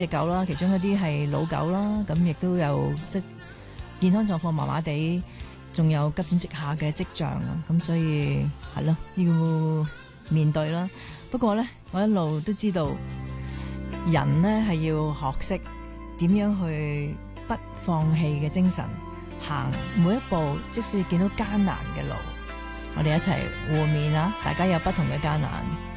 隻狗啦，其中一啲係老狗啦，咁亦都有即係健康狀況麻麻地，仲有急轉直下嘅跡象啊，咁所以係咯，要面對啦。不過咧，我一路都知道人咧係要學識點樣去不放棄嘅精神，行每一步，即使見到艱難嘅路，我哋一齊互勉啊！大家有不同嘅艱難。